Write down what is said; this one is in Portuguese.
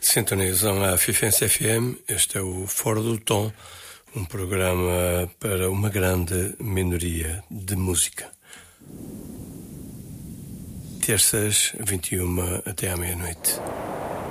Sintonizam a Fifense FM, este é o Fora do Tom, um programa para uma grande minoria de música. Terças, 21 até à meia-noite.